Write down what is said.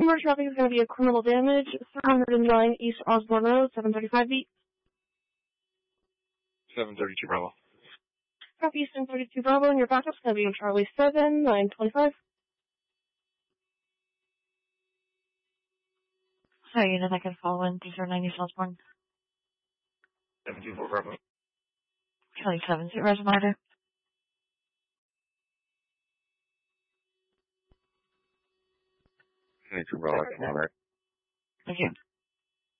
More traffic is going to be a criminal damage, 309 East Osborne Road, 735 beat. 732 Bravo. Copy Eastern 32 Bravo, and your backup's going to be on Charlie 7, 925. Sorry, unit, I can follow in 309 East Osborne. 724 Bravo. Charlie 7, res reminder. 72 Bravo, come on, right? Thank you.